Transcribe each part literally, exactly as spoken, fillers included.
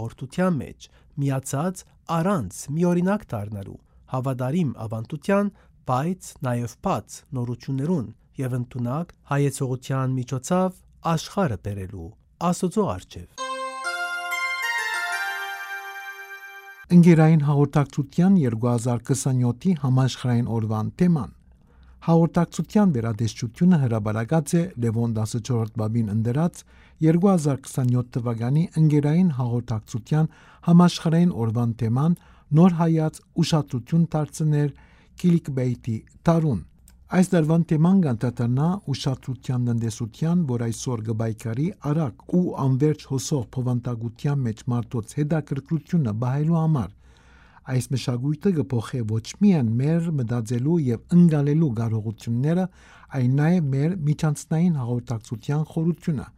հաղորդության մեջ, միացած առանց միօրինակ դառնալու, հավատարիմ ավանդության, բայց նաև բաց նորություններուն եւ ընդունակ հայեցողության միջոցով աշխարհը բերելու Աստծո առջև։ Ընկերային հաղորդակցության երկու հազար քսանյոթի համաշխարհային օրվան թեման։ Հաղորդակցության վերադեշտությունը հրաբարակած է Լևոն տասնչորրորդ բաբին ընդրած երկու հազար քսանյոթ թվականի ընկերային հաղորդակցության համաշխարհային օրվան թեման նոր հայաց ուշադրություն դարձնել կլիկբեյթի տարուն։ Այս դարվան թեման կանդրադառնա ուշադրության տնտեսության, որ այսօր գբայքարի արագ ու անվերջ հոսող փոխանցության մեջ մարդոց հետաքրքրությունը բահելու համար։ Այս մշակույթը կփոխի ոչ միայն մեր մտածելու եւ ընկալելու կարողությունները, այլ նաեւ մեր միջանցնային հաղորդակցության խորությունը։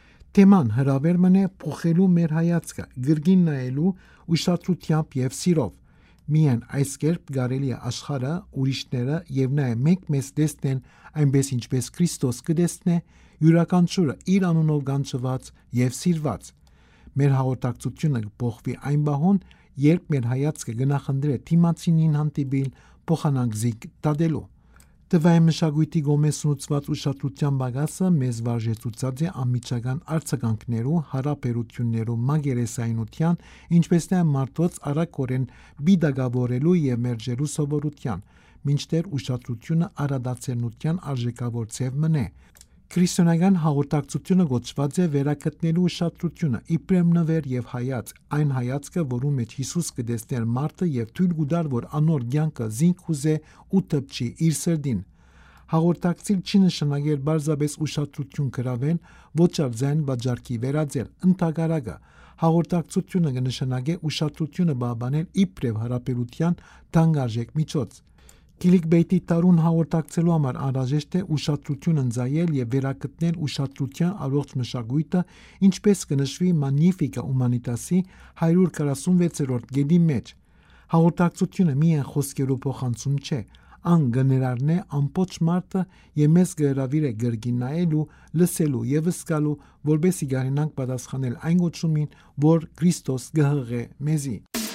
Թեման հրավեր մնե փոխելու մեր հայացքը, գրգին նայելու ուշադրությամբ եւ սիրով։ Միայն այս կերպ կարելի է աշխարհը, ուրիշները եւ նաեւ մենք մեզ տեսնել այնպես ինչպես Քրիստոս կտեսնե, յուրաքանչյուրը իր անունով կանչված եւ սիրված։ Մեր հաղորդակցությունը կփոխվի այն բահուն, երբ մեր հայացքը գնահանդրե դիմացինին հանդիպիլ փոխանակզիկ տադելու։ Տվայ մշակույթի գոմես նուցված ուշադրության բագասը մեզ վարժեցուցած է անմիջական արձագանքներու, հարաբերություններու մագերեսայնության, ինչպես նաև մարդոց արագորեն բիդագավորելու եւ մերժելու սովորության, մինչդեռ ուշադրությունը արադացենության արժեքավոր ձև մնե։ Քրիստոնեական հաղորդակցությունը գոչված է վերակտնելու ուշադրությունը, իբրեմ նվեր եւ հայաց, այն հայացքը, որում մեջ Հիսուս կտեսներ մարդը եւ թույլ կտար, որ անոր կյանքը զինք ուզե ու տպչի իր սրդին։ Հաղորդակցել չի նշանակել բարձրապես ուշադրություն գրավել, ոչ էլ ձայն բաժարկի վերածել, ընդհակառակը հաղորդակցությունը կնշանակե ուշադրությունը բաբանել իբրև հարաբերության թանկարժեք միջոց։ Կլիկբեյթի տարուն հաղորդակցելու համար անհրաժեշտ է ուշադրություն ընծայել եւ վերակտնել ուշադրության առողջ մշակույթը, ինչպես կնշվի Magnificat Humanitasի հարյուր քառասունվեցերորդ գեդի մեջ։ Հաղորդակցությունը միայն խոսքերով փոխանցում չէ, ան գներարն է ամբողջ մարդը եւ մեզ գերավիր է գրգին նայելու, լսելու եւ զգալու, որբեսի գարինանք պատասխանել այն գոչումին, որ Քրիստոս գհղե մեզի։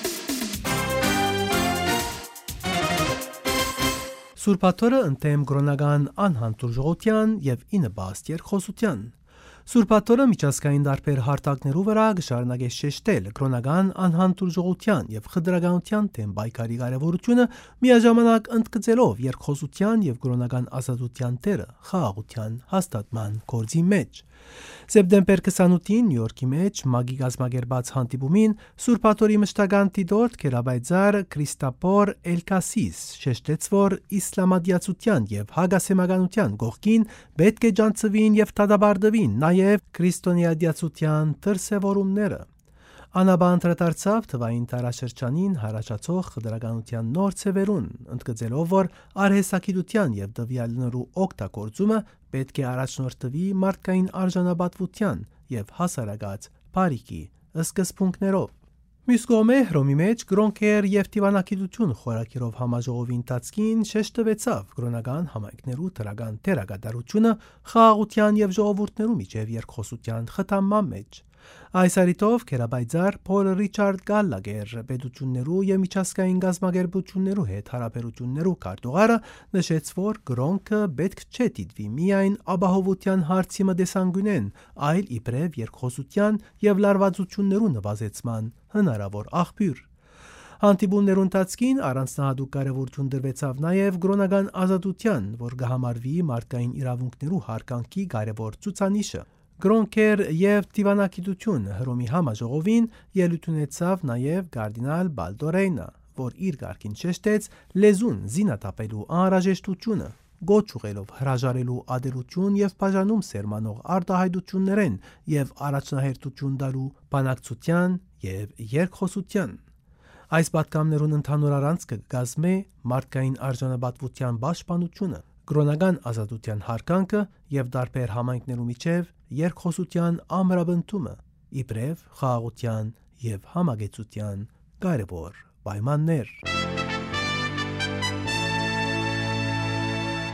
Սուրբաթորը ընդեմ գրոնական անհանդուրժողության եւ ինը բաստ երկխոսության։ Սուրբաթորը միջազգային դարբեր հարթակներու վրա գշարունակե շեշտել գրոնական անհանդուրժողության եւ խտրականության թեմ բայկարի կարեւորությունը, միաժամանակ ընդգծելով երկխոսության եւ գրոնական ազատության դերը խաղաղության հաստատման գործի մեջ։ Սեպտեմբեր քսանութին Նյու Յորքի մեջ մագի գազմագերբած հանդիպումին Սուրբաթորի մշտական դիտորդ Քերաբայձար Քրիստապոր Էլկասիս շեշտեց, որ իսլամադիացության եւ հագասեմականության գողքին պետք է ջանցվին եւ դադարդվին նաեւ քրիստոնեադիացության դրսևորումները։ Անաբանտրատարցավ թվային տարաշրջանին հարաճացող խտրականության նոր ցևերուն, ընդգծելով, որ արհեսակիտության եւ դվյալներու օգտագործումը պետք է առաջնորդվի մարդկային արժանապատվության եւ հասարակած բարիքի սկզբունքներով։ Մյուս կողմէ Հռոմի մեջ գրոնքեր եւ դիվանագիտություն խորակիրով համաժողովի ընթացքին շեշտվեցավ գրոնական համայնքներու դրական դերակատարությունը խաղաղության եւ ժողովուրդներու միջև երկխոսության խթանման մեջ։ Այս արիտով Քերաբայձար Փոլ Ռիչարդ Գալլագեր պետություններու եւ միջազգային գազམ་ագերբություններու հետ հարաբերություններու քարտուղարը նշեց, որ գրոնքը պետք չէ դիտվի միայն ապահովության հարցի մտեսանգունեն, այլ իբրև երկխոսության եւ լարվածություններու նվազեցման հնարավոր աղբյուր։ Հանդիպումներու ընթացքին առանձնահատուկ կարևորություն դրվեցավ նաեւ գրոնական ազատության, որ կհամարվի մարդկային իրավունքներու հարգանքի կարևոր ցուցանիշը։ Գրոնքեր եւ դիվանագիտություն Հռոմի համաժողովին ելույթ ունեցավ նաեւ կարդինալ Բալդորեյնը, որ իր գարկին շեշտեց լեզուն զինատապելու անհրաժեշտությունը, գոչ ուղելով հրաժարելու ադելություն եւ բաժանում սերմանող արտահայտություններեն եւ առաջնահերթություն տալու բանակցության եւ երկխոսության։ Այս պատգամներուն ընդհանուր առանցքը կգազմե մարդկային արժանապատվության պաշտպանությունը, գրոնական ազատության հարգանքը եւ դարբեր համայնքներու միջև երկխոսության ամրապնդումը, իբրև խաղաղության եւ համագեցության կարևոր պայմաններ։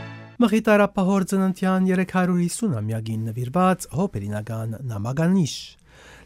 Մխիթարապահոր ծննդյան երեք հարյուր հիսուն ամյակին նվիրված հոպերինական նամականիշ։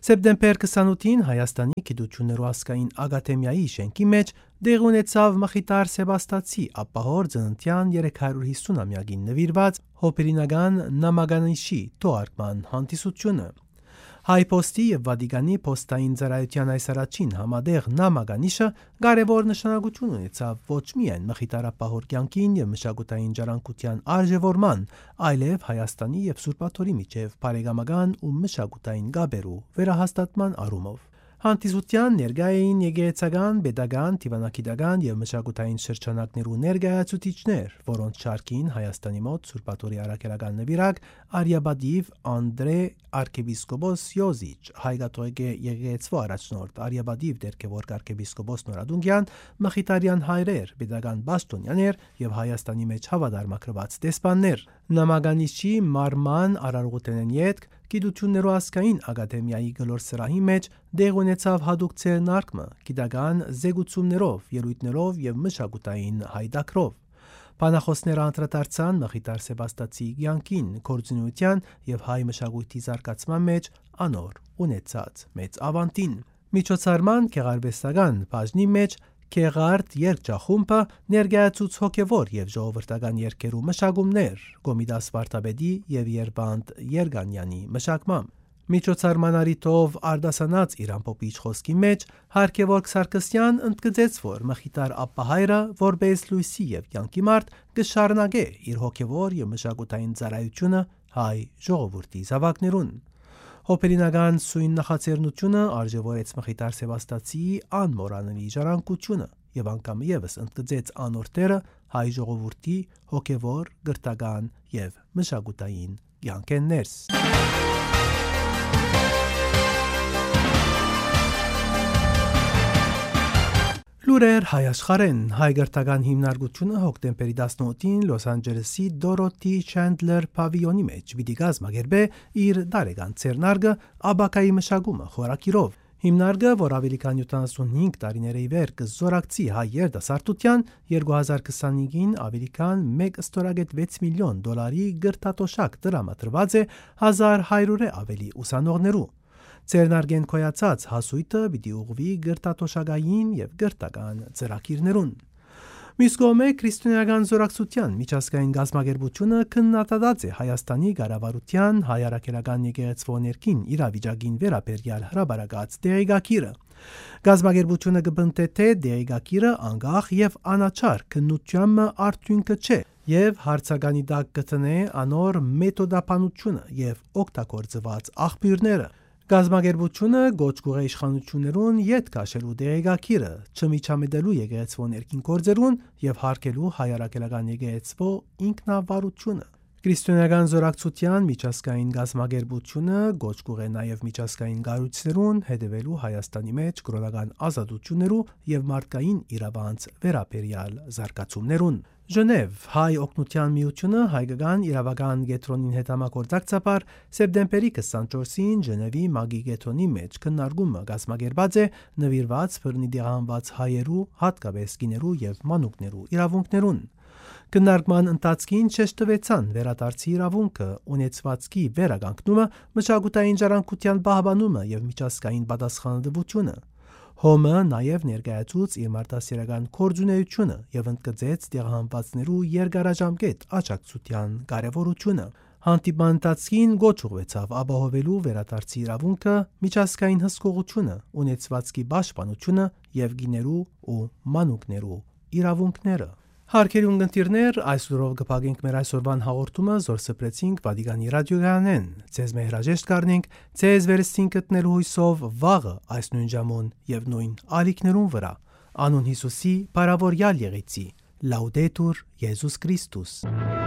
Սեպտեմբեր քսանութին Հայաստանի գիտություններու ասկային ակադեմիայի շենքի մեջ դեղ ունեցավ Մխիթար Սեբաստացի ապահոր ծննդյան երեք հարյուր հիսուն-ամյակին նվիրված հոպերինական նամականիշի թողարկման հանդիսությունը։ Հայ Պոստի եւ Վատիկանի Պոստային ծառայության այս առաջին համադեղ նամականիշը կարևոր նշանակություն ունեցավ ոչ միայն Մխիթար ապահոր կյանքին եւ մշակութային ժառանգության արժեվորման, այլև Հայաստանի եւ Սուրբաթորի միջև բարեկամական ու մշակութային գաբերու վերահաստատման առումով։ Հանդիսության ներկա էին եկեղեցական, պետական, դիվանագիտական եւ մշակութային շրջանակներու ներկայացուցիչներ, որոնց շարքին Հայաստանի մոտ Սուրբաթորի առաքելական նվիրակ Արիաբադիվ Անդրե arcebiscopos Յոզիչ, հայ-կաթողիկե եկեղեցու առաջնորդ Արիաբադիվ Դերկևորգ arcebiscopos Նորադունգյան, Մխիթարյան հայրեր, պետական բաշտոնյաներ եւ Հայաստանի մեջ հավատարմագրված դեսպաններ։ Նամականիշի մարման արարողութենեն յետք գիտություններու ասկային ակադեմիայի գլոր սրահի մեջ դեղ ունեցավ հadouk ցերնարկը, գիտական զեկուցումներով, ելույթներով եւ մշակութային հայդակրով։ Բանախոսները անդրադարձան Մխիթար Սեբաստացի կյանքին, գործունեության եւ հայ մշակույթի զարգացման մեջ անոր ունեցած մեծ ավանդին։ Միջոցառման գեղարվեստական բաժնի մեջ Քեղարդ երգչախումբը ներկայացուց հոգևոր եւ ժողովրդական երգերու մշակումներ, Կոմիտաս Վարդապետի եւ Երբանդ Երգանյանի մշակմամբ։ Միջոցառման առիթով արդասանած իր ամփոփիչ խոսքի մեջ Հարկևորգ Սարգսյան ընդգծեց, որ Մխիթար ապահայրը որպես լույսի եւ կյանքի մարդ կշարունակե իր հոգևոր եւ մշակութային ծառայությունը հայ ժողովրդի զավակներուն։ Հոպերինական սույն նախաձեռնությունը արժևորեց Մխիթար Սեբաստացի անմոռանալի ժառանգությունը եւ անգամ եւս ընդգծեց անոր տերը հայ ժողովրդի հոգևոր, գրթական եւ մշակութային կյանքեն ներս։ Լուրեր հայ աշխարհեն հայ գրթական հիմնարկությունը հոկտեմբերի տասնութին Լոս Անջելեսի Դորոթի Չենդլեր պավիլյոնի մեջ պիտի կազմակերպե իր տարեկան ցերնարգը Աբակայի մշակումը խորակիրով։ Հիմնարկը, որ ավելի քան յոթանասունհինգ տարիներ ի վեր կզորակցի հայ երիտասարդության, երկու հազար քսանհինգին ավելի քան մեկ ստորագետ վեց միլիոն դոլարի գրթաթոշակ տրամադրված է հազար հայրուրե ավելի ուսանողներու։ Ցերնարգեն կոյացած հասույթը պիտի ուղղվի գրթաթոշակային եւ գրթական ծրագիրներուն։ Մյուս կողմը քրիստոնեական զորակցության միջազգային գազམ་ագերբությունը քննադատած է Հայաստանի կառավարության հայ-առաքելական եկեղեցվո ներքին իրավիճակին վերաբերյալ հրաբարակած դեղեկագիրը։ Գազམ་ագերբությունը կբնթե թե դեղեկագիրը անգախ եւ անաչար քննության արդյունքը չէ եւ հարցականի տակ գտնե անոր մեթոդապանությունը եւ օգտագործված աղբյուրները։ Գազམ་ագերբությունը գոչ կուղե իշխանություններուն յետ քաշելու դեղեկագիրը, չմիջամետելու եկեղեցվո ներքին գործերուն եւ հարկելու հայ-առաքելական եկեղեցվո ինքնավարությունը։ Քրիստոնեական զորակցության միջազգային գազམ་ագերբությունը գոչ կուղե նաեւ միջազգային գարույցներուն հետևելու Հայաստանի մեջ կրոնական ազատություններու եւ մարդկային իրավանց վերաբերյալ զարգացումներուն։ Ժնև հայ օգնության միությունը հայկական իրավական գետրոնին հետ համագործակցաբար սեպտեմբերի քսանչորսին Ժնևի Մագի գետրոնի մեջ քննարկումը կազմակերպած է նվիրված բռնի դեղանված հայերու, հատկապես կիներու եւ մանուկներու իրավունքներուն։ Քննարկման ընթացքին շեշտվեցան վերադարձի իրավունքը, ունեցվածքի վերականգնումը, մշակութային ժառանգության պահպանումը եւ միջազգային պատասխանատվությունը։ Հոմը նաև ներկայացուց իր մարդասիրական կորձունեությունը եւ ընդգծեց դեղահանվածներու երկարաժամկետ աջակցության կարևորությունը։ Հանդիպման ընթացքին գոչ ուղղվեցավ ապահովելու վերադարձի իրավունքը, միջազգային հսկողությունը, ունեցվածքի պաշտպանությունը եւ գիներու ու մանուկներու իրավունքները։ Հարկերի ունգընտիրներ, այսօրով կփակենք մեր այսօրվան հաղորդումը, զոր սպրեցինք Վատիկանի ռադիոյանեն։ Ձեզ մեր հրաժեշտ կառնենք, ձեզ վերստին գտնելու հույսով վաղը այս նույն ժամուն եւ նույն ալիքներուն վրա։ Անուն Հիսուսի, բարավորյալ եղեցի։ Լաուդետուր Եզուս Քրիստոս։